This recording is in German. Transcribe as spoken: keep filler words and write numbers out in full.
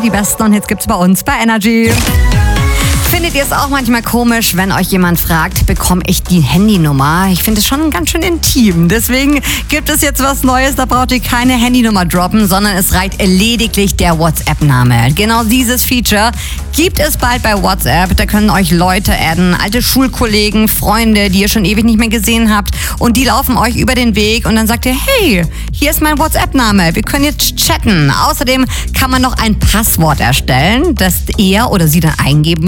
Die besten und Hits gibt's bei uns bei Energy. Findet ihr es auch manchmal komisch, wenn euch jemand fragt, bekomme ich die Handynummer? Ich finde es schon ganz schön intim. Deswegen gibt es jetzt was Neues. Da braucht ihr keine Handynummer droppen, sondern es reicht lediglich der WhatsApp-Name. Genau dieses Feature gibt es bald bei WhatsApp. Da können euch Leute adden, alte Schulkollegen, Freunde, die ihr schon ewig nicht mehr gesehen habt. Und die laufen euch über den Weg und dann sagt ihr, hey, hier ist mein WhatsApp-Name. Wir können jetzt chatten. Außerdem kann man noch ein Passwort erstellen, das er oder sie dann eingeben muss.